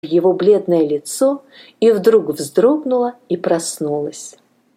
его бледное лицо и вдруг вздрогнула и проснулась.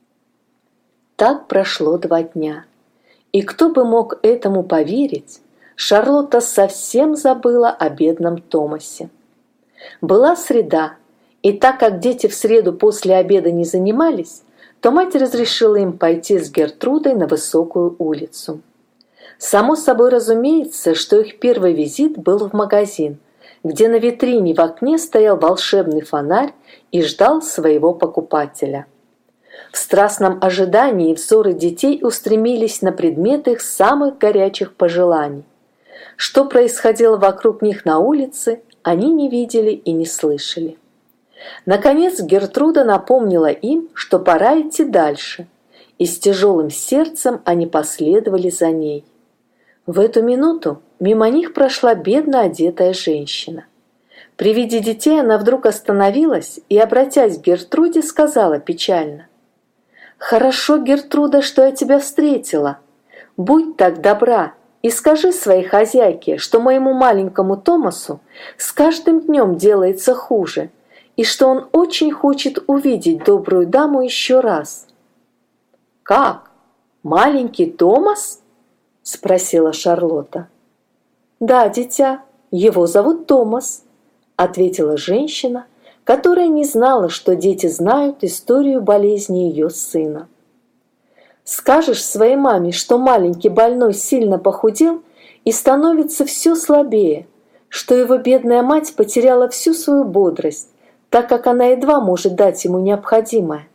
Так прошло 2 дня. И кто бы мог этому поверить, Шарлотта совсем забыла о бедном Томасе. Была среда, и так как дети в среду после обеда не занимались, то мать разрешила им пойти с Гертрудой на высокую улицу. Само собой разумеется, что их первый визит был в магазин, где на витрине в окне стоял волшебный фонарь и ждал своего покупателя. В страстном ожидании взоры детей устремились на предметы их самых горячих пожеланий. Что происходило вокруг них на улице, они не видели и не слышали. Наконец Гертруда напомнила им, что пора идти дальше, и с тяжелым сердцем они последовали за ней. В эту минуту мимо них прошла бедно одетая женщина. При виде детей она вдруг остановилась и, обратясь к Гертруде, сказала печально: «Хорошо, Гертруда, что я тебя встретила. Будь так добра и скажи своей хозяйке, что моему маленькому Томасу с каждым днем делается хуже, и что он очень хочет увидеть добрую даму еще раз». «Как? Маленький Томас?» – спросила Шарлотта. «Да, дитя, его зовут Томас», – ответила женщина, которая не знала, что дети знают историю болезни ее сына. «Скажешь своей маме, что маленький больной сильно похудел и становится все слабее, что его бедная мать потеряла всю свою бодрость, так как она едва может дать ему необходимое».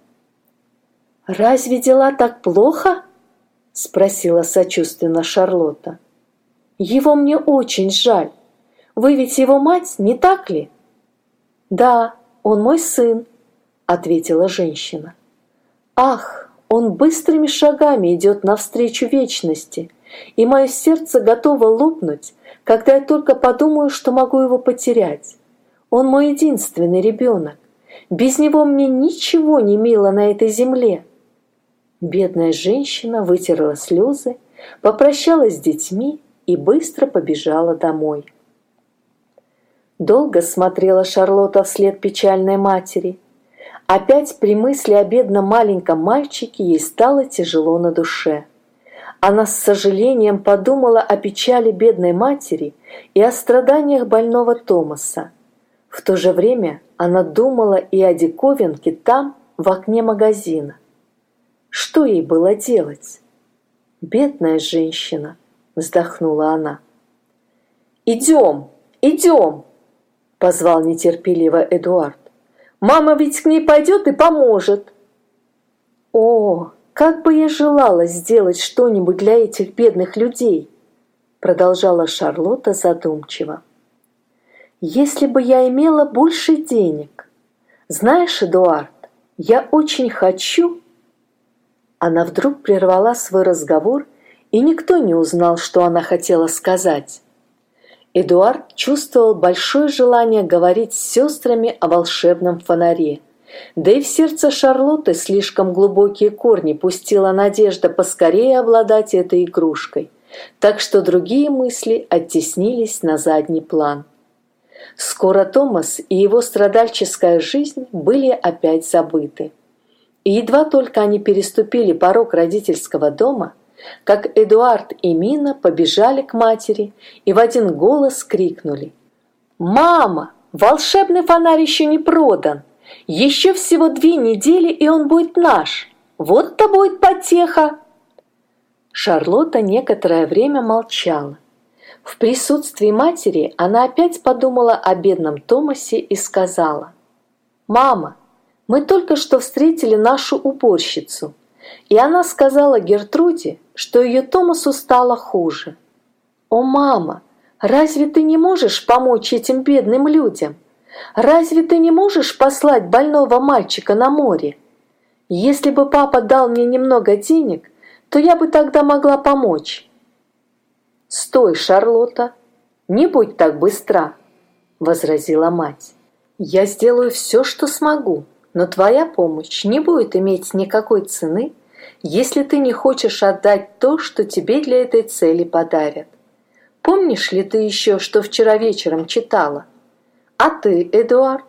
«Разве дела так плохо?» – спросила сочувственно Шарлотта. «Его мне очень жаль. Вы ведь его мать, не так ли?» «Да, он мой сын», – ответила женщина. «Ах, он быстрыми шагами идет навстречу вечности, и мое сердце готово лопнуть, когда я только подумаю, что могу его потерять. Он мой единственный ребенок. Без него мне ничего не мило на этой земле». Бедная женщина вытерла слезы, попрощалась с детьми и быстро побежала домой. Долго смотрела Шарлотта вслед печальной матери. Опять при мысли о бедном маленьком мальчике ей стало тяжело на душе. Она с сожалением подумала о печали бедной матери и о страданиях больного Томаса. В то же время она думала и о диковинке там, в окне магазина. Что ей было делать? «Бедная женщина», — вздохнула она. «Идем, идем!» — позвал нетерпеливо Эдуард. «Мама ведь к ней пойдет и поможет». «О, как бы я желала сделать что-нибудь для этих бедных людей!» — продолжала Шарлотта задумчиво. «Если бы я имела больше денег. Знаешь, Эдуард, я очень хочу...» Она вдруг прервала свой разговор, и никто не узнал, что она хотела сказать. Эдуард чувствовал большое желание говорить с сестрами о волшебном фонаре. Да и в сердце Шарлотты слишком глубокие корни пустила надежда поскорее обладать этой игрушкой, так что другие мысли оттеснились на задний план. Скоро Томас и его страдальческая жизнь были опять забыты. И едва только они переступили порог родительского дома, как Эдуард и Мина побежали к матери и в один голос крикнули: «Мама, волшебный фонарь еще не продан! Еще всего 2 недели, и он будет наш! Вот-то будет потеха!» Шарлотта некоторое время молчала. В присутствии матери она опять подумала о бедном Томасе и сказала: «Мама, мы только что встретили нашу уборщицу, и она сказала Гертруде, что ее Томасу стало хуже. О, мама, разве ты не можешь помочь этим бедным людям? Разве ты не можешь послать больного мальчика на море? Если бы папа дал мне немного денег, то я бы тогда могла помочь». «Стой, Шарлотта, не будь так быстра», — возразила мать. «Я сделаю все, что смогу. Но твоя помощь не будет иметь никакой цены, если ты не хочешь отдать то, что тебе для этой цели подарят. Помнишь ли ты еще, что вчера вечером читала? А ты, Эдуард?